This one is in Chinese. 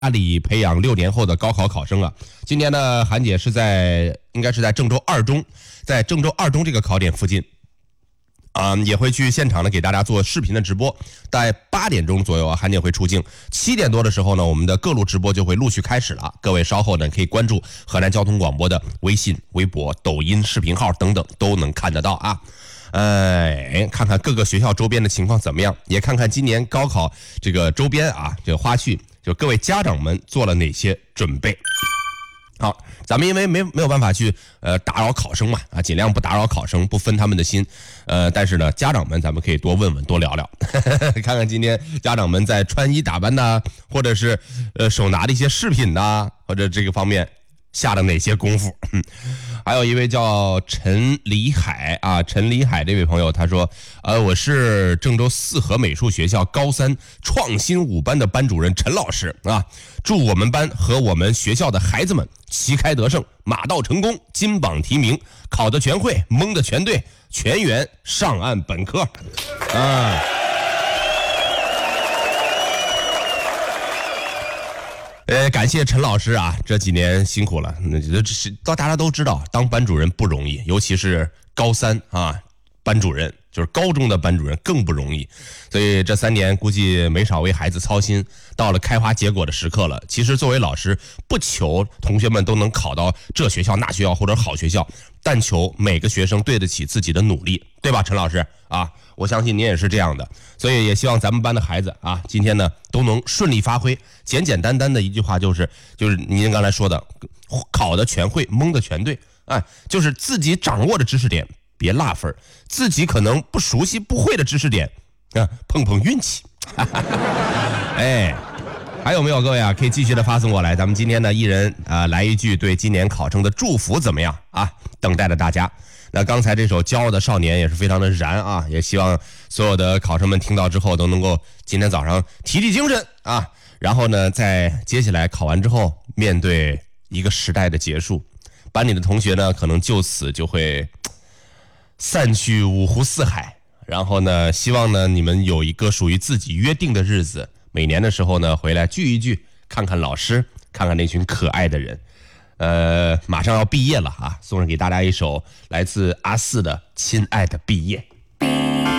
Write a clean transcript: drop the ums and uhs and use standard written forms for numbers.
里培养6年后的高考考生啊。今年呢，韩姐应该是在郑州二中，在郑州二中这个考点附近。也会去现场呢给大家做视频的直播，在8点钟左右啊，韩姐会出镜。7点多的时候呢，我们的各路直播就会陆续开始了。各位稍后呢可以关注河南交通广播的微信、微博、抖音视频号等等，都能看得到啊。看看各个学校周边的情况怎么样，也看看今年高考这个周边啊这个花絮，就各位家长们做了哪些准备。好，咱们因为没有办法去打扰考生嘛，尽量不打扰考生，不分他们的心。但是呢，家长们咱们可以多问问，多聊聊，看看今天家长们在穿衣打扮呐，或者是手拿的一些饰品呐，或者这个方面下了哪些功夫。还有一位叫陈李海啊，陈李海这位朋友他说，我是郑州四河美术学校高3创新5班的班主任陈老师啊，祝我们班和我们学校的孩子们旗开得胜，马到成功，金榜题名，考得全会，蒙得全对，全员上岸本科啊。感谢陈老师啊，这几年辛苦了。大家都知道，当班主任不容易，尤其是高3啊，班主任就是高中的班主任更不容易。所以这3年估计没少为孩子操心。到了开花结果的时刻了，其实作为老师，不求同学们都能考到这学校那学校或者好学校，但求每个学生对得起自己的努力，对吧，陈老师啊？我相信您也是这样的，所以也希望咱们班的孩子啊，今天呢都能顺利发挥。简简单单的一句话就是您刚才说的，考的全会，蒙的全对，就是自己掌握的知识点别落分，自己可能不熟悉不会的知识点碰碰运气。还有没有各位啊？可以继续的发送过来。咱们今天呢，一人来一句对今年考生的祝福，怎么样啊？等待着大家。那刚才这首《骄傲的少年》也是非常的燃啊，也希望所有的考生们听到之后都能够今天早上提精神啊，然后呢，在接下来考完之后，面对一个时代的结束，班里的同学呢，可能就此就会散去五湖四海，然后呢，希望呢你们有一个属于自己约定的日子，每年的时候呢回来聚一聚，看看老师，看看那群可爱的人。马上要毕业了啊，送上给大家一首来自阿四的《亲爱的毕业》。